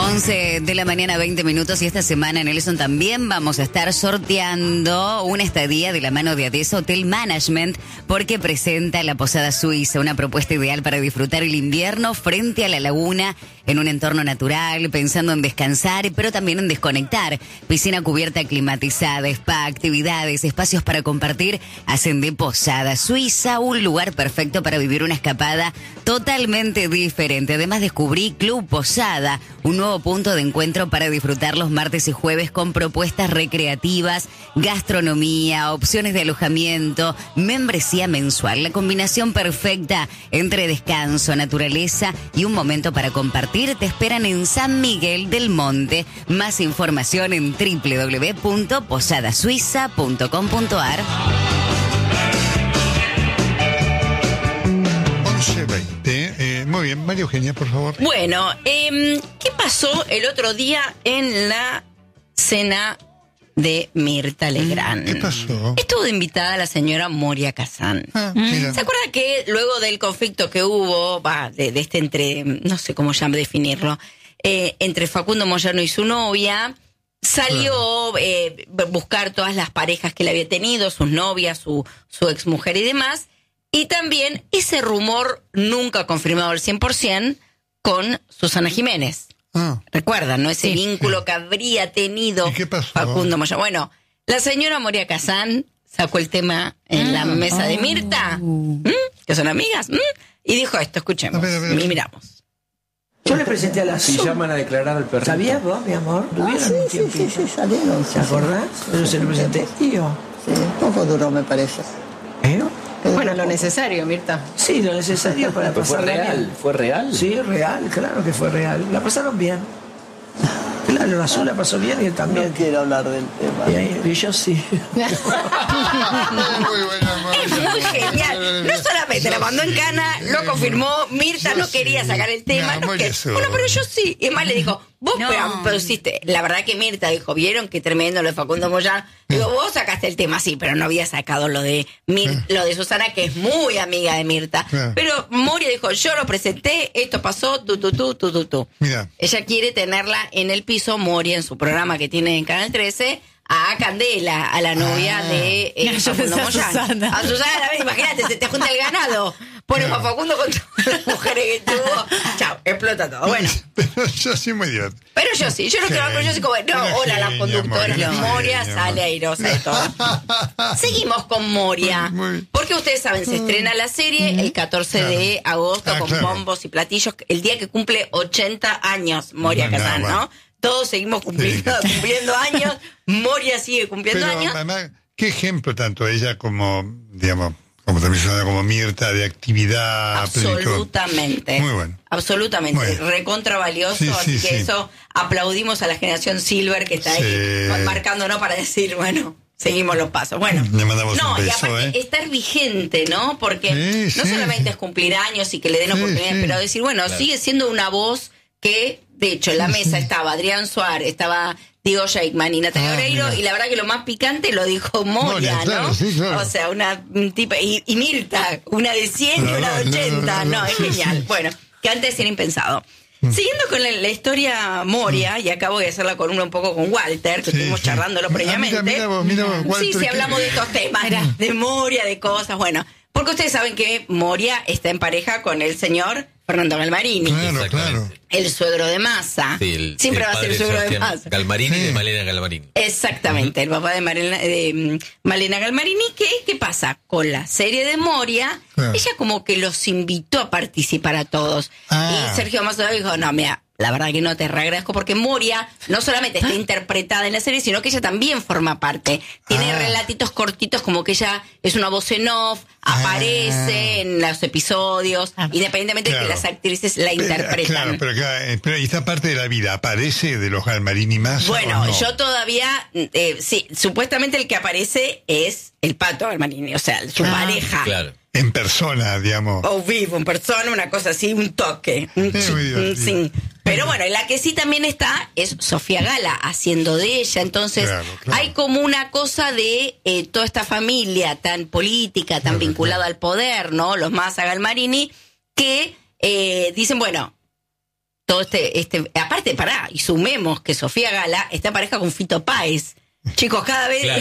11 de la mañana, 20 minutos, y esta semana, Nelson, también vamos a estar sorteando una estadía de la mano de ADESA Hotel Management, porque presenta la Posada Suiza, una propuesta ideal para disfrutar el invierno frente a la laguna, en un entorno natural, pensando en descansar, pero también en desconectar. Piscina cubierta climatizada, spa, actividades, espacios para compartir, hacen de Posada Suiza un lugar perfecto para vivir una escapada totalmente diferente. Además, descubrí Club Posada, un nuevo punto de encuentro para disfrutar los martes y jueves con propuestas recreativas, gastronomía, opciones de alojamiento, membresía mensual. La combinación perfecta entre descanso, naturaleza y un momento para compartir te esperan en San Miguel del Monte. Más información en www.posadasuiza.com.ar. 11:20. Muy bien, María Eugenia, por favor. Bueno, ¿qué pasó el otro día en la cena de Mirta Legrand? ¿Qué pasó? Estuvo de invitada la señora Moria Kazan. Mira. ¿Se acuerda que luego del conflicto que hubo, de este entre, no sé cómo definirlo, entre Facundo Moyano y su novia, salió buscar todas las parejas que él había tenido, sus novias, su exmujer y demás, y también ese rumor nunca confirmado al 100% con Susana Jiménez. ¿Recuerdan, no? Ese vínculo que habría tenido ¿Y qué pasó? Facundo Moyano. Bueno, la señora Moria Kazan sacó el tema en la mesa de Mirta, que son amigas, y dijo esto, escuchemos, A ver. y miramos. Yo le presenté a la Si llaman a declarar al perrito. ¿Sabías vos, mi amor? ¿Tuvieron un tiempito? Sí, salieron. ¿Te acordás? Yo se lo presenté. ¿Y yo? Sí, poco duró, me parece. Bueno, lo necesario, Mirta. Sí, lo necesario para ¿Pero fue pasarla real? bien. ¿Fue real? Sí, real, claro que fue real. La pasaron bien. Claro, la azul la pasó bien y él también. No quiero hablar del tema. Y yo sí. Muy buena, María. Es muy genial. No solamente la mandó en cana, lo confirmó. Mirta Yo no quería sí. sacar el tema. No, No, Moria que- solo. bueno, pero yo sí. Y más le dijo, vos No. pero hiciste. La verdad que Mirta dijo, ¿vieron qué tremendo lo de Facundo Moyano? Digo, vos sacaste el tema, sí, pero no había sacado lo de lo de Susana, que es muy amiga de Mirta. Claro. Pero Moria dijo, yo lo presenté, esto pasó, tú. Mira. Ella quiere tenerla en el piso, Moria, en su programa que tiene en Canal 13, a Candela, a la novia de Yo Facundo pensé a Moyano. Susana. A Susana, a ver, imagínate, se te junta el ganado. Pone a Facundo con todas las mujeres que tuvo. Chao, explota todo. Bueno, Pero yo sí muy divertido. pero yo sí, yo no quiero hablar, pero yo sí como, no, Una hola, la genia, conductora. Moria, Moria genia, sale Moria. airosa de todo. Seguimos con Moria. Muy bien. Porque ustedes saben, se estrena la serie el 14 de agosto con claro. bombos y platillos, el día que cumple 80 años Moria Bueno, Kazan, bueno. ¿no? Todos seguimos cumpliendo años, Moria sigue cumpliendo Pero años. además, qué ejemplo tanto ella como, digamos, como también Susana, como Mirta, de actividad. Absolutamente. Muy bueno. Absolutamente. Muy bien. Recontra valioso. Sí, así sí, que sí. eso aplaudimos a la generación Silver que está Sí. ahí marcándonos para decir, bueno, seguimos los pasos. Bueno, Le mandamos no, un y beso, aparte estar vigente, ¿no? Porque Sí, no sí. solamente es cumplir años y que le den Sí, oportunidades, sí. pero decir, bueno, sigue siendo una voz que, de hecho, en la mesa estaba Adrián Suárez, estaba Diego Sheikman y Natalia Oreiro, mira. y la verdad que lo más picante lo dijo Moria, Moria, claro, ¿no? sí, claro. O sea, un tipo, y Mirta, una de 100 y una de 80, no, es sí, genial. sí. Bueno, que antes era impensado. Siguiendo con la historia Moria, y acabo de hacer la columna un poco con Walter, que Sí, estuvimos sí. charlándolo Ah, previamente. mira vos, Walter, sí, ¿qué? hablamos de estos temas, de Moria, de cosas, bueno. Porque ustedes saben que Moria está en pareja con el señor Fernando Galmarini, Claro, claro. el suegro de Massa. Sí, Siempre va a ser el suegro de Sebastián Massa. Galmarini Sí. de Malena Galmarini. Exactamente, el papá de Malena Galmarini. ¿Qué pasa? Con la serie de Moria, Claro. ella como que los invitó a participar a todos. Ah. Y Sergio Massa dijo, no, mira, la verdad que no te reagradezco porque Moria no solamente está interpretada en la serie, sino que ella también forma parte. Tiene relatitos cortitos como que ella es una voz en off, aparece en los episodios, independientemente de que Claro. las actrices la interpretan. Pero ¿y esta parte de la vida aparece de los Galmarini más? Bueno, o no? yo todavía, sí, supuestamente el que aparece es el Pato Galmarini, o sea, su pareja. Claro. En persona, digamos. O vivo, en persona, una cosa así, un toque. muy divertido. Sí. Pero bueno, y la que sí también está es Sofía Gala, haciendo de ella. Entonces, Claro. hay como una cosa de toda esta familia tan política, tan vinculada al poder, ¿no? Los Massa Galmarini, que dicen, bueno, todo aparte, pará, y sumemos que Sofía Gala está en pareja con Fito Páez. Chicos, cada vez... Claro.